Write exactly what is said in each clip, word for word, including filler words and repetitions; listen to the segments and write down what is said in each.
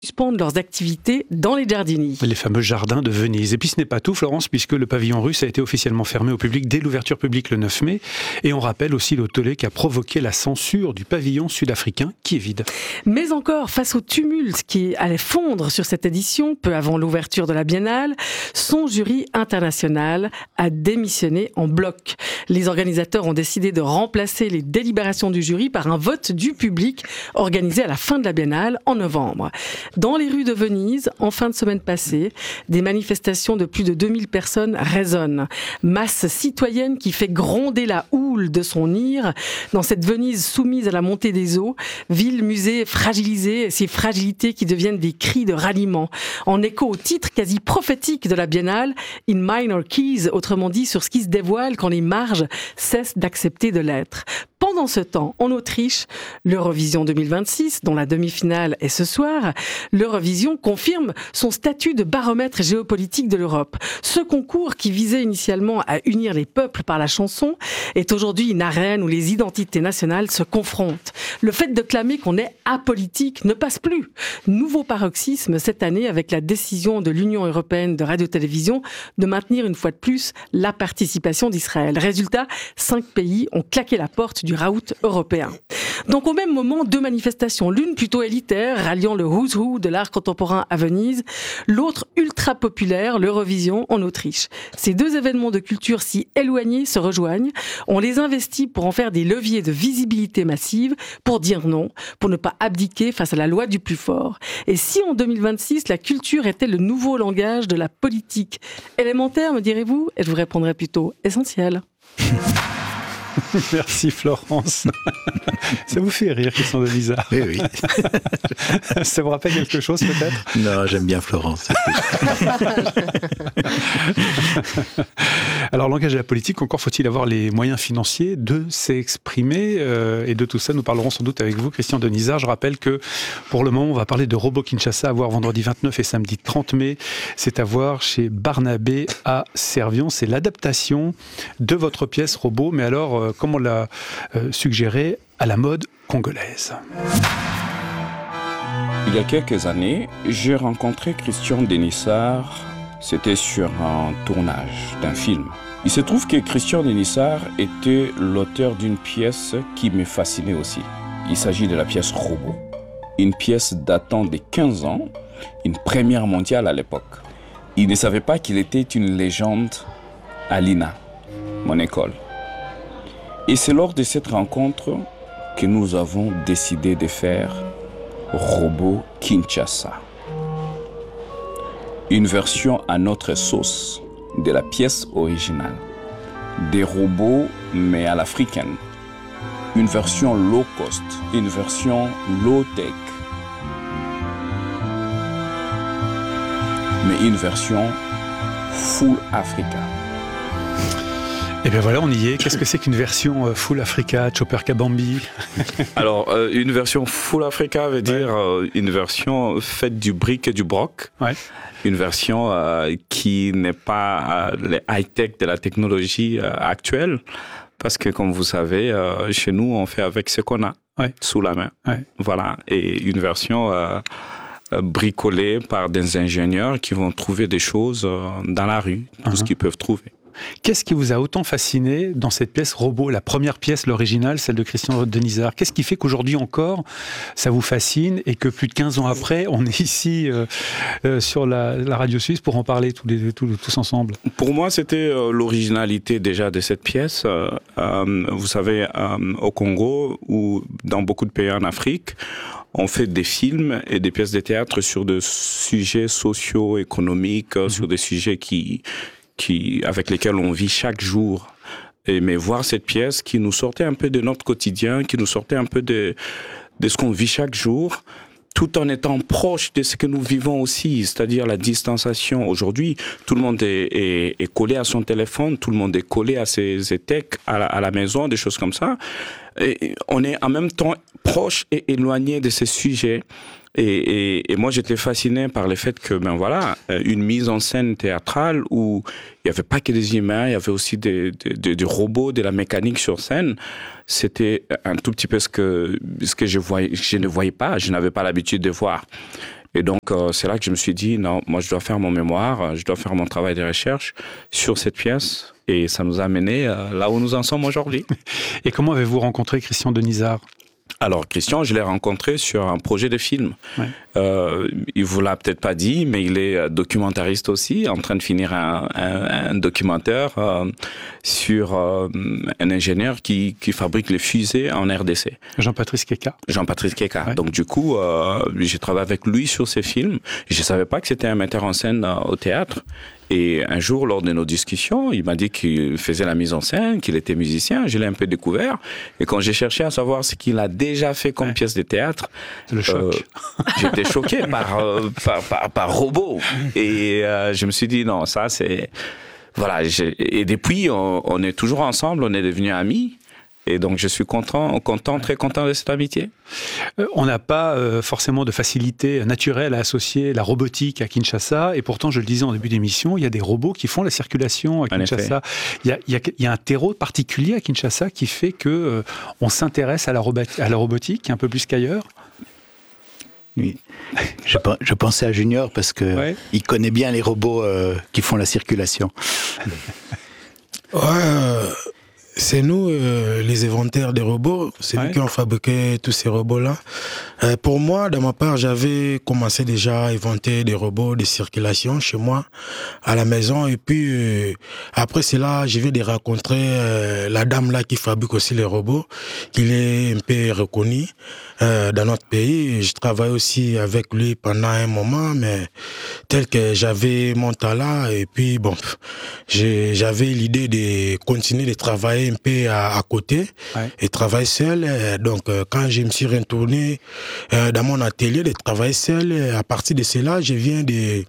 suspendent leurs activités dans les giardini. Les fameux jardins de Venise. Et puis ce n'est pas tout, Florence, puisque le pavillon russe a été officiellement fermé au public dès l'ouverture publique le neuf mai. Et on rappelle aussi le tollé qui a provoqué la censure du pavillon sud-africain qui est vide. Mais encore, face au tumulte qui allait fondre sur cette édition, peu avant l'ouverture de la Biennale, son jury international a démissionné en bloc. Les organisateurs ont décidé de remplacer les délibérations du jury par un vote du public organisé à la fin de la Biennale en novembre. Dans les rues de Venise, en fin de semaine passée, des manifestations de plus de deux mille personnes résonnent. Masse citoyenne qui fait gronder la houle de son ire dans cette Venise soumise à la montée des eaux, ville musée fragilisée, ces fragilités qui deviennent des cris de ralliement. En écho au titre quasi prophétique de la Biennale, In Minor Keys, autrement dit sur ce qui se dévoile quand les marges cessent d'accepter de l'être. Pendant ce temps, en Autriche, l'Eurovision deux mille vingt-six, dont la demi-finale est ce soir, l'Eurovision confirme son statut de baromètre géopolitique de l'Europe. Ce concours, qui visait initialement à unir les peuples par la chanson, est aujourd'hui une arène où les identités nationales se confrontent. Le fait de clamer qu'on est apolitique ne passe plus. Nouveau paroxysme cette année avec la décision de l'Union européenne de radio-télévision de maintenir une fois de plus la participation d'Israël. Résultat, cinq pays ont claqué la porte du raout européen. Donc au même moment, deux manifestations, l'une plutôt élitaire, ralliant le who's who de l'art contemporain à Venise, l'autre ultra populaire, l'Eurovision en Autriche. Ces deux événements de culture si éloignés se rejoignent. On les investit pour en faire des leviers de visibilité massive, pour dire non, pour ne pas abdiquer face à la loi du plus fort. Et si en deux mille vingt-six, la culture était le nouveau langage de la politique élémentaire, me direz-vous? Et je vous répondrai plutôt essentiel. Merci Florence. Ça vous fait rire, Christian Denisard? Oui, oui. Ça vous rappelle quelque chose peut-être? Non, j'aime bien Florence. Alors, langage de la politique, encore faut-il avoir les moyens financiers de s'exprimer, euh, et de tout ça, nous parlerons sans doute avec vous, Christian Denisard. Je rappelle que pour le moment, on va parler de Robot Kinshasa, à voir vendredi vingt-neuf et samedi trente mai. C'est à voir chez Barnabé à Servion. C'est l'adaptation de votre pièce Robot, mais alors, euh, comme on l'a euh, suggéré, à la mode congolaise. Il y a quelques années, j'ai rencontré Christian Denisard. C'était sur un tournage d'un film. Il se trouve que Christian Denisard était l'auteur d'une pièce qui me fascinait aussi. Il s'agit de la pièce Robot. Une pièce datant de quinze ans, une première mondiale à l'époque. Il ne savait pas qu'il était une légende à l'I N A, mon école. Et c'est lors de cette rencontre que nous avons décidé de faire Robot Kinshasa. Une version à notre sauce de la pièce originale. Des robots, mais à l'africaine. Une version low cost, une version low tech. Mais une version full Africa. Et bien voilà, on y est. Qu'est-ce que c'est qu'une version full Africa, Chopper Kabambi? Alors, euh, une version full Africa veut dire ouais. euh, une version faite du brick et du broc. Ouais. Une version euh, qui n'est pas euh, les high-tech de la technologie euh, actuelle. Parce que, comme vous savez, euh, chez nous, on fait avec ce qu'on a ouais. sous la main. Ouais. Voilà. Et une version euh, euh, bricolée par des ingénieurs qui vont trouver des choses euh, dans la rue, tout uh-huh. ce qu'ils peuvent trouver. Qu'est-ce qui vous a autant fasciné dans cette pièce Robot, la première pièce, l'originale, celle de Christian Denisard? Qu'est-ce qui fait qu'aujourd'hui encore, ça vous fascine et que plus de quinze ans après, on est ici euh, euh, sur la, la radio suisse pour en parler tous, les, tous, tous ensemble? Pour moi, c'était euh, l'originalité déjà de cette pièce. Euh, euh, vous savez, euh, au Congo ou dans beaucoup de pays en Afrique, on fait des films et des pièces de théâtre sur des sujets socio-économiques, mmh. sur des sujets qui... Qui, avec lesquels on vit chaque jour. Et, mais voir cette pièce qui nous sortait un peu de notre quotidien, qui nous sortait un peu de, de ce qu'on vit chaque jour, tout en étant proche de ce que nous vivons aussi, c'est-à-dire la distanciation. Aujourd'hui, tout le monde est, est, est collé à son téléphone, tout le monde est collé à ses étecs, à la, à la maison, des choses comme ça. Et on est en même temps proche et éloigné de ces sujets. Et, et, et moi, j'étais fasciné par le fait que, ben voilà, une mise en scène théâtrale où il n'y avait pas que des humains, il y avait aussi des, des, des robots, de la mécanique sur scène. C'était un tout petit peu ce que, ce que je voyais, je ne voyais pas, je n'avais pas l'habitude de voir. Et donc, euh, c'est là que je me suis dit, non, moi, je dois faire mon mémoire, je dois faire mon travail de recherche sur cette pièce. Et ça nous a amené euh, là où nous en sommes aujourd'hui. Et comment avez-vous rencontré Christian Denizard ? Alors, Christian, je l'ai rencontré sur un projet de film. Ouais. Euh, il vous l'a peut-être pas dit, mais il est documentariste aussi, en train de finir un, un, un documentaire euh, sur euh, un ingénieur qui, qui fabrique les fusées en R D C. Jean-Patrice Keka. Jean-Patrice Keka. Ouais. Donc, du coup, euh, j'ai travaillé avec lui sur ces films. Je savais pas que c'était un metteur en scène euh, au théâtre. Et un jour, lors de nos discussions, il m'a dit qu'il faisait la mise en scène, qu'il était musicien. Je l'ai un peu découvert. Et quand j'ai cherché à savoir ce qu'il a déjà fait comme ouais. pièce de théâtre, le choc. Euh, j'étais choqué par, euh, par, par, par robot. Et euh, je me suis dit, non, ça, c'est... Voilà. Et depuis, on, on est toujours ensemble, on est devenus amis. Et donc, je suis content, content, très content de cette amitié. Euh, on n'a pas euh, forcément de facilité naturelle à associer la robotique à Kinshasa. Et pourtant, je le disais en début d'émission, il y a des robots qui font la circulation à Kinshasa. Il y, a, il, y a, il y a un terreau particulier à Kinshasa qui fait qu'on euh, s'intéresse à la, robot- à la robotique un peu plus qu'ailleurs. Oui. Je, je pensais à Junior parce qu'il ouais. connaît bien les robots euh, qui font la circulation. Ouais. Euh... C'est nous, euh, les inventaires des robots, c'est ouais. nous qui avons fabriqué tous ces robots-là. Euh, pour moi, de ma part, j'avais commencé déjà à inventer des robots de circulation chez moi, à la maison. Et puis, euh, après cela, je viens de rencontrer euh, la dame-là qui fabrique aussi les robots, qui est un peu reconnue euh, dans notre pays. Je travaille aussi avec lui pendant un moment, mais tel que j'avais mon talent. Et puis, bon, j'ai, j'avais l'idée de continuer de travailler un peu à, à côté ouais. et travailler seul. Donc, euh, quand je me suis retourné euh, dans mon atelier de travailler seul, à partir de cela, je viens de,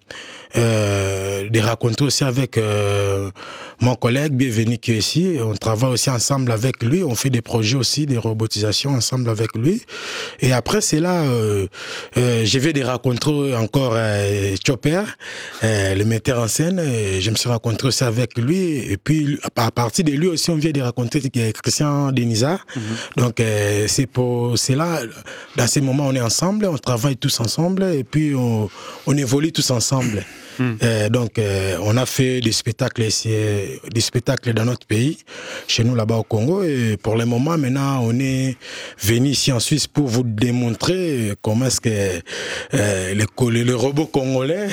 euh, de raconter aussi avec euh, mon collègue Bienvenue qui est ici. On travaille aussi ensemble avec lui. On fait des projets aussi de robotisation ensemble avec lui. Et après cela, euh, euh, je viens de rencontrer encore euh, Chopper, euh, le metteur en scène. Et je me suis rencontré aussi avec lui. Et puis, à partir de lui aussi, on vient de raconter Christian Denizard. Mm-hmm. Donc, euh, c'est pour cela, dans ces moments, on est ensemble, on travaille tous ensemble et puis on, on évolue tous ensemble. Mm. Euh, donc, euh, on a fait des spectacles ici, des spectacles dans notre pays, chez nous là-bas au Congo. Et pour le moment, maintenant, on est venu ici en Suisse pour vous démontrer comment est-ce que euh, le, le robot congolais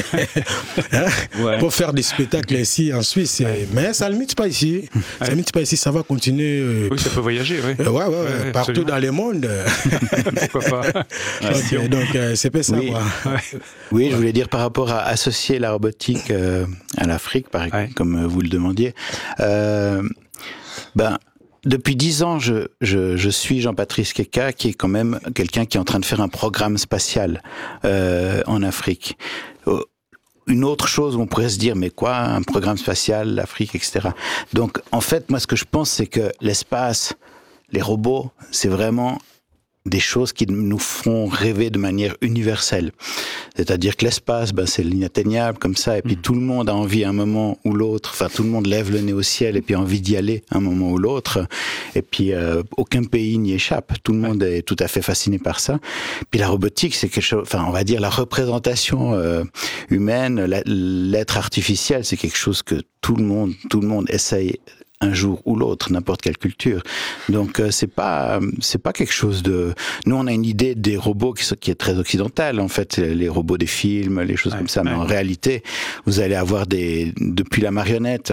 hein, ouais. pour faire des spectacles ici en Suisse. Ouais. Mais ça ne limite pas ici. Ouais. Ça ne limite pas ici. Ça va continuer. Euh, oui, ça peut voyager. Oui. Euh, ouais, ouais, ouais, partout absolument. Dans le monde. Pourquoi pas. Donc, donc euh, c'est pas ça. Oui. Ouais. oui, je voulais dire par rapport à associer la robotique euh, à l'Afrique, par exemple, ouais. comme vous le demandiez. Euh, ben, depuis dix ans, je, je, je suis Jean-Patrice Keka, qui est quand même quelqu'un qui est en train de faire un programme spatial euh, en Afrique. Euh, Une autre chose où on pourrait se dire, mais quoi, un programme spatial, l'Afrique, et cetera. Donc, en fait, moi, ce que je pense, c'est que l'espace, les robots, c'est vraiment des choses qui nous font rêver de manière universelle. C'est-à-dire que l'espace, ben, c'est l'inatteignable, comme ça, et puis mmh. tout le monde a envie à un moment ou l'autre, enfin, tout le monde lève le nez au ciel et puis a envie d'y aller à un moment ou l'autre, et puis euh, aucun pays n'y échappe. Tout le monde est tout à fait fasciné par ça. Puis la robotique, c'est quelque chose, enfin, on va dire la représentation euh, humaine, la, l'être artificiel, c'est quelque chose que tout le monde, tout le monde essaye un jour ou l'autre, n'importe quelle culture. Donc euh, c'est pas c'est pas quelque chose de. Nous on a une idée des robots qui, qui est très occidentale en fait, les robots des films, les choses ouais, comme ça. Ouais. Mais en réalité, vous allez avoir des depuis la marionnette.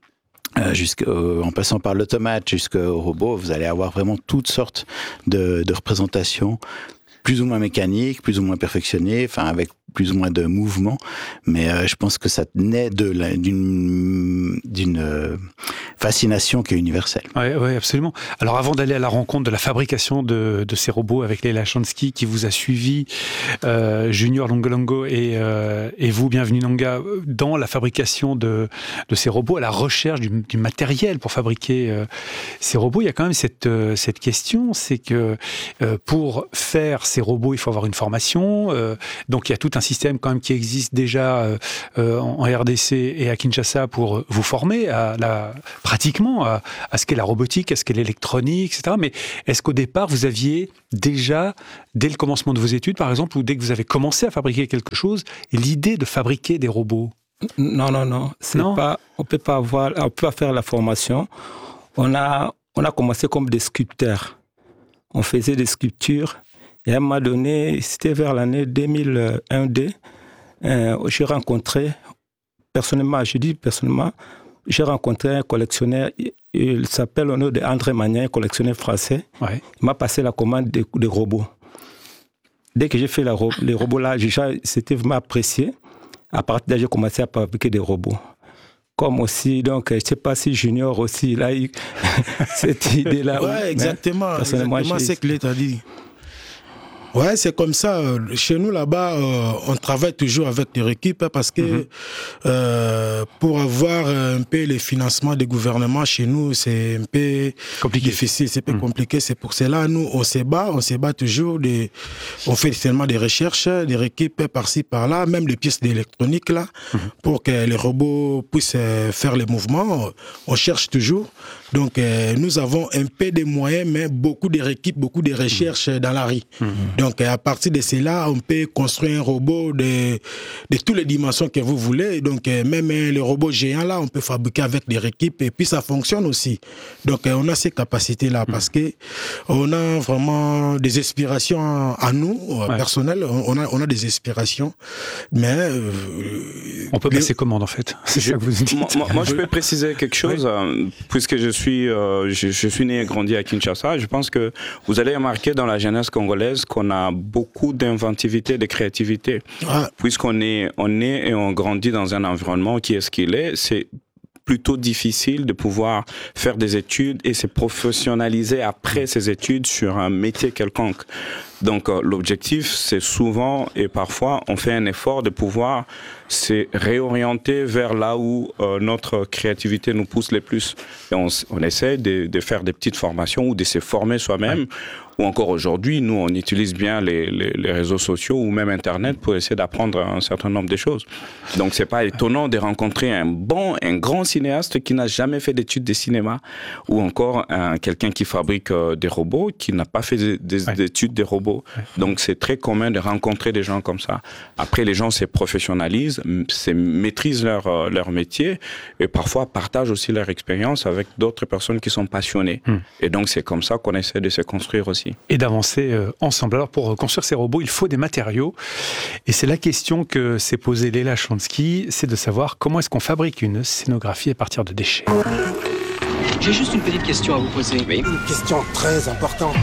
Euh, jusqu'en passant par l'automate jusqu'au robot, vous allez avoir vraiment toutes sortes de, de représentations, plus ou moins mécaniques, plus ou moins perfectionnées, enfin avec plus ou moins de mouvements, mais euh, je pense que ça naît de la, d'une, d'une euh, fascination qui est universelle. Oui, ouais, absolument. Alors avant d'aller à la rencontre de la fabrication de, de ces robots avec Leila Chansky qui vous a suivi, euh, Junior Longolongo et, euh, et vous, Bienvenue Nonga, dans la fabrication de, de ces robots, à la recherche du, du matériel pour fabriquer euh, ces robots, il y a quand même cette, euh, cette question, c'est que euh, pour faire ces robots, il faut avoir une formation, euh, donc il y a tout un système quand même qui existe déjà euh, euh, en R D C et à Kinshasa pour vous former à la, pratiquement à, à ce qu'est la robotique, à ce qu'est l'électronique, et cetera. Mais est-ce qu'au départ, vous aviez déjà, dès le commencement de vos études, par exemple, ou dès que vous avez commencé à fabriquer quelque chose, l'idée de fabriquer des robots? Non, non, non. C'est non. Pas, on peut pas avoir, on peut pas faire la formation. On a, on a commencé comme des sculpteurs. On faisait des sculptures. Et à un moment donné, c'était vers l'année deux mille un, euh, j'ai rencontré, personnellement, je dis personnellement, j'ai rencontré un collectionneur, il s'appelle au nom d'André Magnin, un collectionneur français. Ouais. Il m'a passé la commande des, des robots. Dès que j'ai fait la, les robots là, c'était vraiment apprécié. À partir de là, j'ai commencé à fabriquer des robots. Comme aussi, donc, je ne sais pas si Junior aussi, il a eu cette idée-là. Oui, exactement. Exactement ce que l'État dit. Ouais, c'est comme ça. Chez nous, là-bas, euh, on travaille toujours avec leur équipe parce que mm-hmm. euh, pour avoir un peu les financements des gouvernements chez nous, c'est un peu compliqué. difficile, c'est un peu mm. compliqué. C'est pour cela, nous, on se bat, on se bat toujours. Des, on fait tellement des recherches, des équipes par-ci, par-là, même des pièces d'électronique, là, mm-hmm. pour que les robots puissent faire les mouvements. On cherche toujours. Donc, euh, nous avons un peu de moyens, mais beaucoup de équipes, beaucoup de recherches mm. dans la rue. Mm-hmm. Donc, à partir de cela, on peut construire un robot de, de toutes les dimensions que vous voulez. Donc, même les robots géants, là, on peut fabriquer avec des équipes et puis ça fonctionne aussi. Donc, on a ces capacités-là parce que on a vraiment des inspirations à nous, ouais. personnelles. On a, on a des inspirations, mais... Euh, on peut passer les... commande, en fait. C'est je, ça que vous dites. Moi, moi, je peux préciser quelque chose, oui. puisque je suis, euh, je, je suis né et grandi à Kinshasa. Je pense que vous allez remarquer dans la jeunesse congolaise qu'on a beaucoup d'inventivité, de créativité. Ah. Puisqu'on est, on est et on grandit dans un environnement qui est ce qu'il est, c'est plutôt difficile de pouvoir faire des études et se professionnaliser après ces études sur un métier quelconque. Donc euh, l'objectif, c'est souvent et parfois, on fait un effort de pouvoir se réorienter vers là où euh, notre créativité nous pousse le plus. Et on, on essaie de, de faire des petites formations ou de se former soi-même. Ouais. Ou encore aujourd'hui, nous, on utilise bien les, les, les réseaux sociaux ou même Internet pour essayer d'apprendre un certain nombre de choses. Donc, c'est pas étonnant de rencontrer un bon, un grand cinéaste qui n'a jamais fait d'études de cinéma ou encore un, quelqu'un qui fabrique euh, des robots qui n'a pas fait des, des, ouais. d'études de robots. Ouais. Donc, c'est très commun de rencontrer des gens comme ça. Après, les gens se professionnalisent, se maîtrisent leur, leur métier et parfois partagent aussi leur expérience avec d'autres personnes qui sont passionnées. Hum. Et donc, c'est comme ça qu'on essaie de se construire aussi. Et d'avancer euh, ensemble. Alors pour construire ces robots, il faut des matériaux. Et c'est la question que s'est posée Léla Chansky, c'est de savoir comment est-ce qu'on fabrique une scénographie à partir de déchets. J'ai juste une petite question à vous poser. Oui, une question très importante.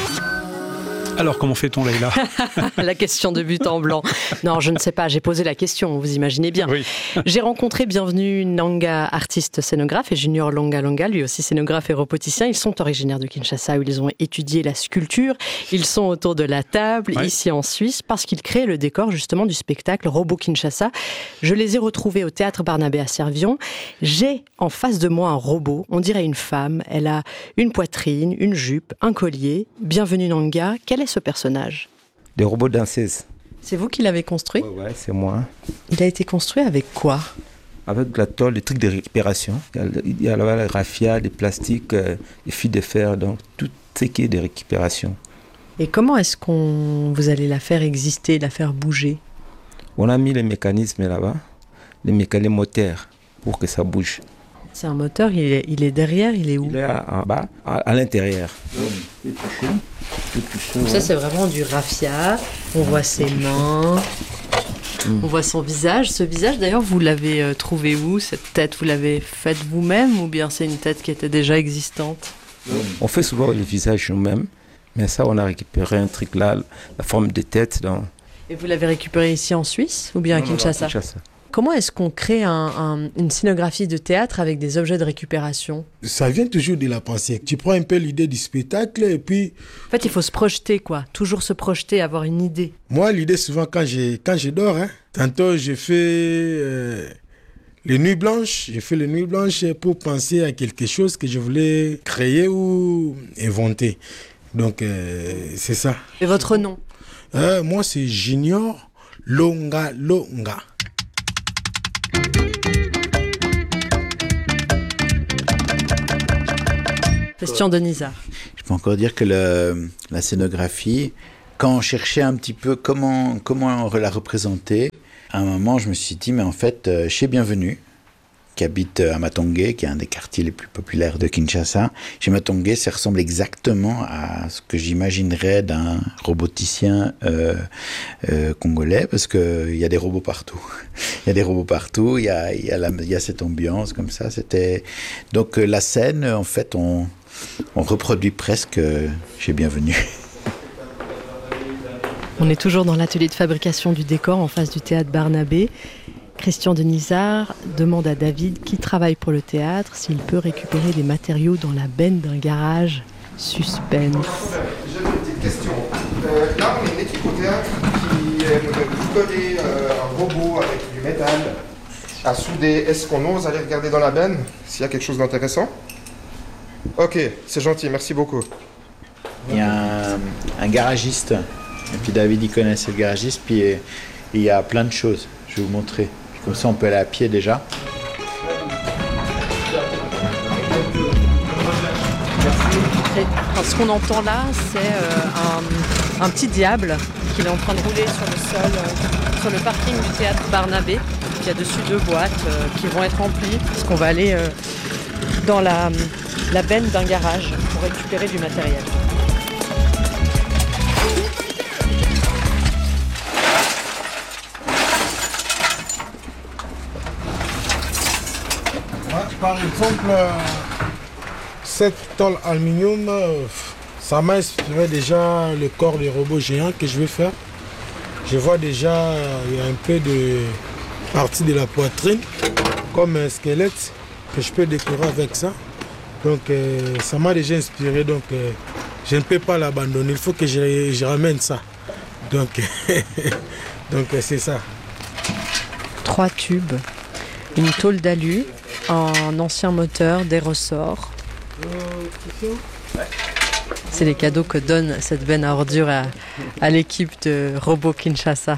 Alors, comment fait-on, Leïla ? La question de but en blanc. Non, je ne sais pas, j'ai posé la question, vous imaginez bien. Oui. J'ai rencontré Bienvenue Nanga, artiste scénographe, et Junior Longa Longa, lui aussi scénographe et roboticien. Ils sont originaires de Kinshasa, où ils ont étudié la sculpture. Ils sont autour de la table, ouais. ici en Suisse, parce qu'ils créent le décor justement du spectacle Robot Kinshasa. Je les ai retrouvés au Théâtre Barnabé à Servion. J'ai en face de moi un robot, on dirait une femme. Elle a une poitrine, une jupe, un collier. Bienvenue Nanga, quelle est ce personnage ? Des robots danseuses. C'est vous qui l'avez construit ? Oui, ouais, c'est moi. Il a été construit avec quoi ? Avec de la tôle, des trucs de récupération. Il y a la raffia, des plastiques, euh, des fils de fer, donc tout ce qui est de récupération. Et comment est-ce qu'on vous allez la faire exister, la faire bouger ? On a mis les mécanismes là-bas, les mécanismes moteurs, pour que ça bouge. C'est un moteur, il est, il est derrière, il est où ? Il est en bas, à, à l'intérieur. Donc ça, c'est vraiment du raffia. On voit ses mains, mm. on voit son visage. Ce visage, d'ailleurs, vous l'avez euh, trouvé où ? Cette tête, vous l'avez faite vous-même ou bien c'est une tête qui était déjà existante ? On fait souvent le visage nous-mêmes, mais ça, on a récupéré un truc là, la forme de tête. Dans... Et vous l'avez récupéré ici en Suisse ou bien non, à Kinshasa ? Non, Kinshasa. Comment est-ce qu'on crée un, un, une scénographie de théâtre avec des objets de récupération ? Ça vient toujours de la pensée. Tu prends un peu l'idée du spectacle et puis... En fait, il faut se projeter, quoi. Toujours se projeter, avoir une idée. Moi, l'idée, souvent, quand je, quand je dors, hein, tantôt, je fais euh, les nuits blanches. Je fais les nuits blanches pour penser à quelque chose que je voulais créer ou inventer. Donc, euh, c'est ça. Et votre nom ? euh, Moi, c'est Junior Longa Longa. Christian Denizard. Je peux encore dire que le, la scénographie, quand on cherchait un petit peu comment, comment la représenter, à un moment je me suis dit, mais en fait, chez Bienvenue, qui habite à Matongé, qui est un des quartiers les plus populaires de Kinshasa, chez Matongé, ça ressemble exactement à ce que j'imaginerais d'un roboticien euh, euh, congolais, parce qu'il y a des robots partout. Il y a des robots partout, il y a, il y a, la, il y a cette ambiance comme ça. C'était... Donc la scène, en fait, on, on reproduit presque chez Bienvenue. On est toujours dans l'atelier de fabrication du décor en face du théâtre Barnabé. Christian Denizard demande à David, qui travaille pour le théâtre, s'il peut récupérer des matériaux dans la benne d'un garage. Suspense. J'avais une petite question. Euh, là, on est une équipe au théâtre qui aime coller euh, un robot avec du métal à souder. Est-ce qu'on ose aller regarder dans la benne s'il y a quelque chose d'intéressant? Ok, c'est gentil, merci beaucoup. Il y a un, un garagiste, et puis David y connaissait le garagiste, puis il y a plein de choses. Je vais vous montrer. Comme ça, on peut aller à pied déjà. Et ce qu'on entend là, c'est euh, un, un petit diable qui est en train de rouler sur le sol, euh, sur le parking du théâtre Barnabé. Il y a dessus deux boîtes euh, qui vont être remplies, parce qu'on va aller euh, dans la, la benne d'un garage pour récupérer du matériel. Par exemple, euh, cette tôle aluminium, euh, ça m'a inspiré déjà le corps des robots géants que je vais faire. Je vois déjà, euh, il y a un peu de partie de la poitrine, comme un squelette, que je peux décorer avec ça. Donc euh, ça m'a déjà inspiré, donc euh, je ne peux pas l'abandonner, il faut que je, je ramène ça. Donc donc euh, c'est ça. Trois tubes, une tôle d'alu, un ancien moteur, des ressorts. C'est les cadeaux que donne cette benne à ordures à, à l'équipe de Robo Kinshasa.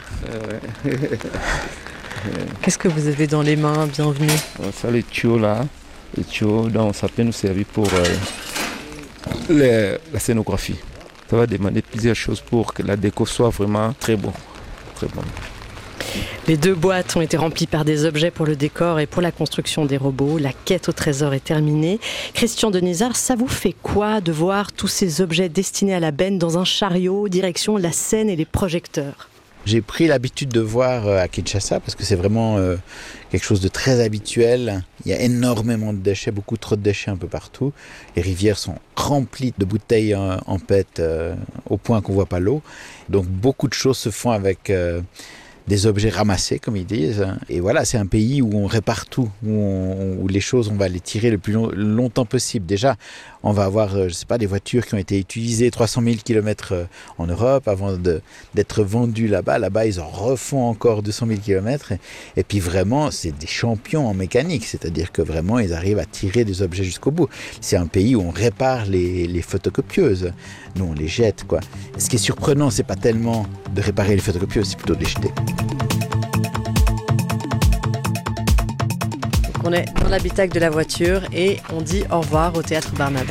Qu'est-ce que vous avez dans les mains? Bienvenue. Ça, les tuyaux là, les tuyaux, donc, ça peut nous servir pour euh, les, la scénographie. Ça va demander plusieurs choses pour que la déco soit vraiment très bon, très bonne. Les deux boîtes ont été remplies par des objets pour le décor et pour la construction des robots. La quête au trésor est terminée. Christian Denizard, ça vous fait quoi de voir tous ces objets destinés à la benne dans un chariot, direction la scène et les projecteurs? J'ai pris l'habitude de voir à Kinshasa, parce que c'est vraiment euh, quelque chose de très habituel. Il y a énormément de déchets, beaucoup trop de déchets un peu partout. Les rivières sont remplies de bouteilles en, en pète euh, au point qu'on ne voit pas l'eau. Donc beaucoup de choses se font avec... Euh, des objets ramassés, comme ils disent. Et voilà, c'est un pays où on répare tout, où, on, où les choses, on va les tirer le plus long, longtemps possible. Déjà, on va avoir, je sais pas, des voitures qui ont été utilisées trois cent mille kilomètres en Europe avant de, d'être vendues là-bas. Là-bas, ils en refont encore deux cent mille kilomètres. Et, et puis vraiment, c'est des champions en mécanique. C'est-à-dire que vraiment, ils arrivent à tirer des objets jusqu'au bout. C'est un pays où on répare les, les photocopieuses. Nous, on les jette, quoi. Ce qui est surprenant, c'est pas tellement de réparer les photocopieuses, c'est plutôt de les jeter. On est dans l'habitacle de la voiture et on dit au revoir au théâtre Barnabé.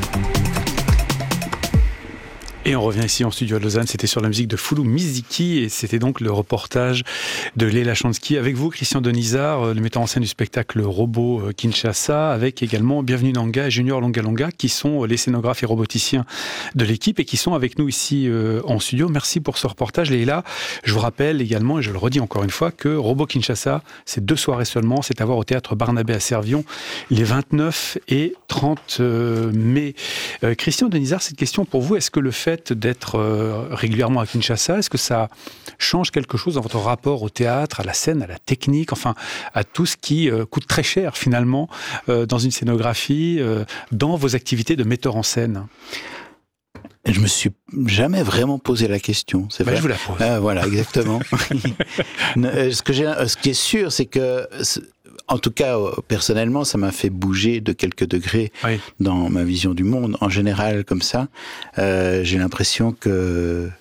Et on revient ici en studio à Lausanne, c'était sur la musique de Foulou Miziki et c'était donc le reportage de Léla Chansky avec vous, Christian Denizard, le metteur en scène du spectacle Robot Kinshasa, avec également Bienvenue Nanga et Junior Longa Longa qui sont les scénographes et roboticiens de l'équipe et qui sont avec nous ici en studio. Merci pour ce reportage Léla. Je vous rappelle également, et je le redis encore une fois, que Robot Kinshasa, c'est deux soirées seulement, c'est à voir au théâtre Barnabé à Servion les vingt-neuf et trente mai. Euh, Christian Denizard, cette question pour vous, est-ce que le fait d'être euh, régulièrement à Kinshasa, est-ce que ça change quelque chose dans votre rapport au théâtre, à la scène, à la technique, enfin à tout ce qui euh, coûte très cher finalement euh, dans une scénographie, euh, dans vos activités de metteur en scène? Je me suis jamais vraiment posé la question, c'est ben, vrai. Je vous la pose. Euh, voilà, exactement. ce, que j'ai, ce qui est sûr, c'est que en tout cas, personnellement, ça m'a fait bouger de quelques degrés oui. dans ma vision du monde. En général, comme ça, euh, j'ai l'impression que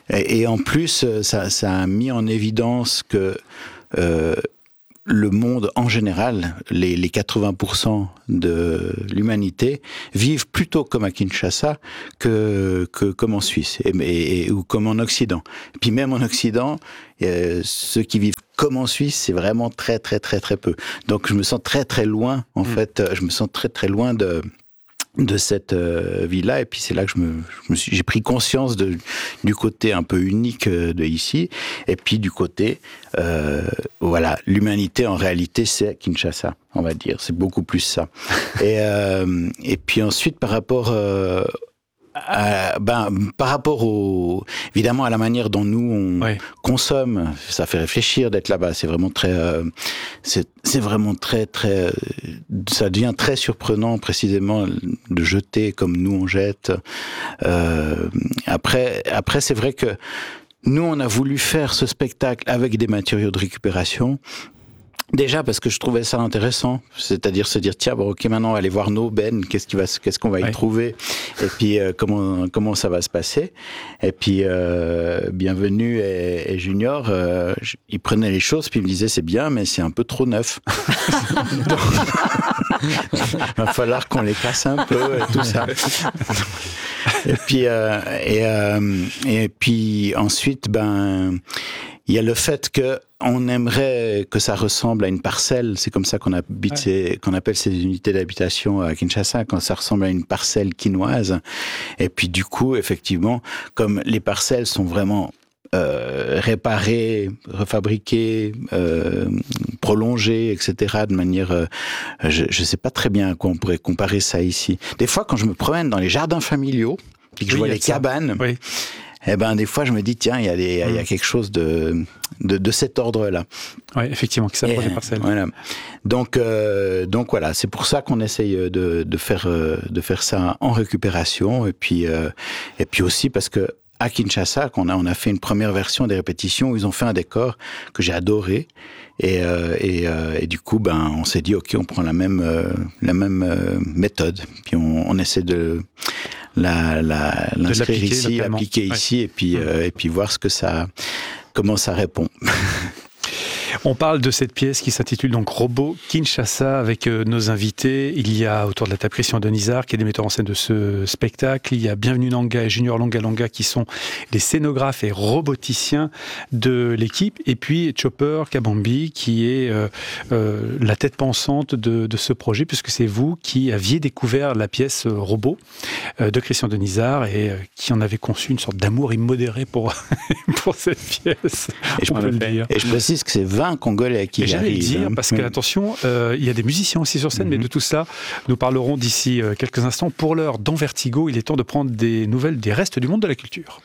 Et, et en plus, ça, ça a mis en évidence que euh, le monde en général, les, les quatre-vingts pour cent de l'humanité, vivent plutôt comme à Kinshasa que, que comme en Suisse et, et, et, ou comme en Occident. Puis même en Occident, euh, ceux qui vivent comme en Suisse, c'est vraiment très très très très peu. Donc je me sens très très loin, en mmh. fait, je me sens très très loin de... de cette euh, vie-là, et puis c'est là que je me, je me suis, j'ai pris conscience de, du côté un peu unique de ici, et puis du côté, euh, voilà, l'humanité en réalité c'est Kinshasa, on va dire, c'est beaucoup plus ça. et, euh, et puis ensuite par rapport euh, à, ben, par rapport au, évidemment à la manière dont nous on ouais. consomme, ça fait réfléchir d'être là-bas. C'est vraiment très, euh, c'est, c'est vraiment très, très, ça devient très surprenant précisément de jeter comme nous on jette. Euh, après, après c'est vrai que nous on a voulu faire ce spectacle avec des matériaux de récupération. Déjà parce que je trouvais ça intéressant, c'est-à-dire se dire tiens bon ok maintenant on va aller voir nos bennes, qu'est-ce qui va qu'est-ce qu'on va y ouais. trouver et puis euh, comment comment ça va se passer et puis euh, Bienvenue et, et Junior euh, ils prenaient les choses puis ils me disaient c'est bien mais c'est un peu trop neuf. Donc, il va falloir qu'on les casse un peu et tout ça. Et puis euh, et euh, et puis ensuite ben il y a le fait que on aimerait que ça ressemble à une parcelle. C'est comme ça qu'on habite, ouais. ces, qu'on appelle ces unités d'habitation à Kinshasa, quand ça ressemble à une parcelle quinoise. Et puis du coup, effectivement, comme les parcelles sont vraiment euh, réparées, refabriquées, euh, prolongées, et cetera, de manière, euh, je ne sais pas très bien à quoi on pourrait comparer ça ici. Des fois, quand je me promène dans les jardins familiaux, puis que je oui, vois les cabanes. Oui. Eh ben, des fois, je me dis, tiens, il y a des, il mmh. y a quelque chose de, de, de cet ordre-là. Oui, effectivement, qui s'approche des parcelles. Voilà. Donc, euh, donc voilà, c'est pour ça qu'on essaye de, de faire, de faire ça en récupération. Et puis, euh, et puis aussi parce que, à Kinshasa, qu'on a, on a fait une première version des répétitions où ils ont fait un décor que j'ai adoré. Et, euh, et, euh, et du coup, ben, on s'est dit, ok, on prend la même, euh, la même euh, méthode. Puis on, on essaie de la, la, l'inscrire ici, l'appliquer ouais. ici, et puis, euh, et puis voir ce que ça, comment ça répond. On parle de cette pièce qui s'intitule donc Robot Kinshasa avec euh, nos invités. Il y a autour de la table Christian Denizard qui est le metteur en scène de ce spectacle. Il y a Bienvenue Nanga et Junior Longa Longa qui sont les scénographes et roboticiens de l'équipe. Et puis Chopper Kabambi qui est euh, euh, la tête pensante de, de ce projet puisque c'est vous qui aviez découvert la pièce euh, Robot euh, de Christian Denizard et euh, qui en avez conçu une sorte d'amour immodéré pour, pour cette pièce. Et je, peux le dire. Et je précise que c'est vingt Congolais qui J'allais arrivent. J'allais le dire, parce que, attention, euh, il y a des musiciens aussi sur scène, mm-hmm. mais de tout ça, nous parlerons d'ici euh, quelques instants. Pour l'heure, dans Vertigo, il est temps de prendre des nouvelles des restes du monde de la culture.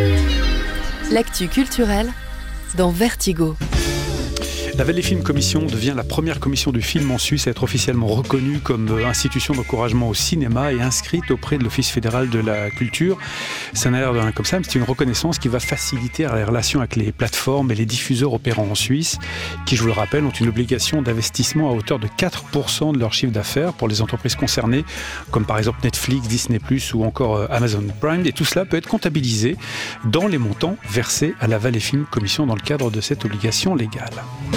L'actu culturelle dans Vertigo. La Vallée Film Commission devient la première commission du film en Suisse à être officiellement reconnue comme institution d'encouragement au cinéma et inscrite auprès de l'Office fédéral de la culture. Ça n'a l'air de rien comme ça, mais c'est une reconnaissance qui va faciliter les relations avec les plateformes et les diffuseurs opérant en Suisse, qui, je vous le rappelle, ont une obligation d'investissement à hauteur de quatre pour cent de leur chiffre d'affaires pour les entreprises concernées, comme par exemple Netflix, Disney plus, ou encore Amazon Prime. Et tout cela peut être comptabilisé dans les montants versés à la Vallée Film Commission dans le cadre de cette obligation légale.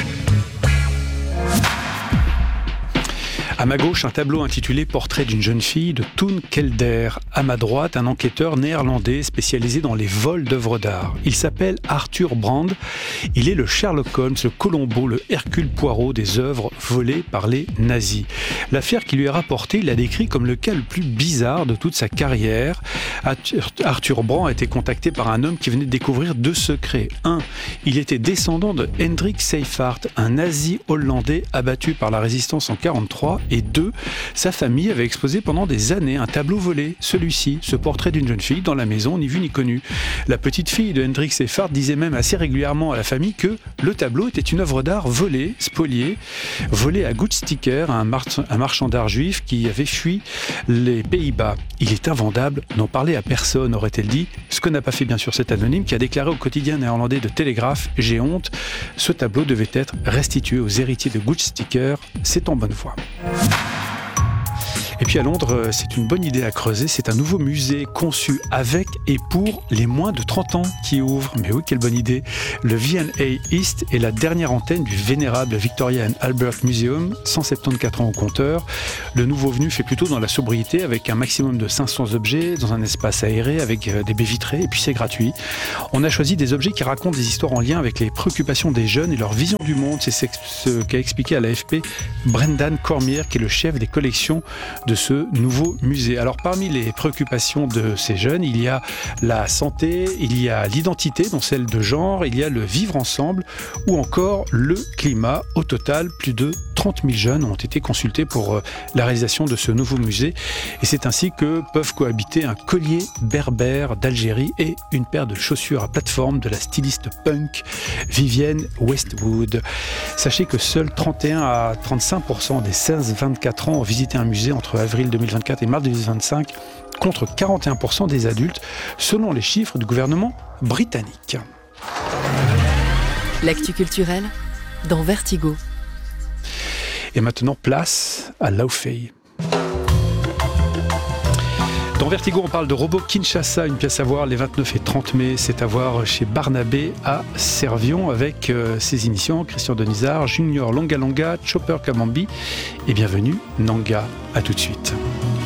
À ma gauche, un tableau intitulé « Portrait d'une jeune fille » de Toon Kelder. À ma droite, un enquêteur néerlandais spécialisé dans les vols d'œuvres d'art. Il s'appelle Arthur Brand. Il est le Sherlock Holmes, le Colombo, le Hercule Poirot des œuvres volées par les nazis. L'affaire qui lui est rapportée, il l'a décrit comme le cas le plus bizarre de toute sa carrière. Arthur Brand a été contacté par un homme qui venait de découvrir deux secrets. Un, il était descendant de Hendrik Seyfarth, un nazi hollandais abattu par la résistance en quarante-trois. Et deux, sa famille avait exposé pendant des années un tableau volé, celui-ci, ce portrait d'une jeune fille dans la maison, ni vu ni connu. La petite fille de Hendrik Seyfarth disait même assez régulièrement à la famille que le tableau était une œuvre d'art volée, spoliée, volée à Goodsticker, un, mar- un marchand d'art juif qui avait fui les Pays-Bas. Il est invendable, n'en parler à personne, aurait-elle dit, ce que n'a pas fait bien sûr cet anonyme qui a déclaré au quotidien néerlandais de Télégraphe « J'ai honte, ce tableau devait être restitué aux héritiers de Goodsticker, c'est en bonne voie ». Et puis à Londres, c'est une bonne idée à creuser. C'est un nouveau musée conçu avec et pour les moins de trente ans qui ouvre. Mais oui, quelle bonne idée. Le V and A East est la dernière antenne du vénérable Victoria and Albert Museum, cent soixante-quatorze ans au compteur. Le nouveau venu fait plutôt dans la sobriété avec un maximum de cinq cents objets dans un espace aéré avec des baies vitrées et puis c'est gratuit. On a choisi des objets qui racontent des histoires en lien avec les préoccupations des jeunes et leur vision du monde. C'est ce qu'a expliqué à l'A F P Brendan Cormier, qui est le chef des collections de ce nouveau musée. Alors parmi les préoccupations de ces jeunes, il y a la santé, il y a l'identité, dont celle de genre, il y a le vivre ensemble ou encore le climat. Au total, plus de trente mille jeunes ont été consultés pour la réalisation de ce nouveau musée et c'est ainsi que peuvent cohabiter un collier berbère d'Algérie et une paire de chaussures à plateforme de la styliste punk Vivienne Westwood. Sachez que seuls trente et un à trente-cinq pour cent des seize vingt-quatre ans ont visité un musée entre avril deux mille vingt-quatre et mars deux mille vingt-cinq, contre quarante et un pour cent des adultes, selon les chiffres du gouvernement britannique. L'actu culturelle dans Vertigo. Et maintenant, place à Laufey. Dans Vertigo, on parle de Robot Kinshasa, une pièce à voir les vingt-neuf et trente mai. C'est à voir chez Barnabé à Servion avec euh, ses initiants Christian Denizard, Junior Longa Longa, Chopper Kamambi et bienvenue Nanga. À tout de suite.